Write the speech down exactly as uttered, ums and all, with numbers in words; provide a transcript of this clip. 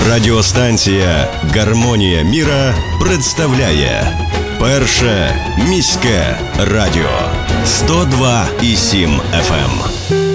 Радіостанція «Гармонія міра» представляє Перше міське радіо сто два і сім еф ем.